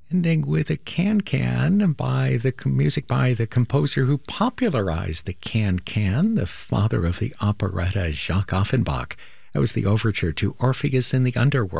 Ending with a can-can by the music by the composer who popularized the can-can, the father of the operetta, Jacques Offenbach. That was the overture to Orpheus in the Underworld.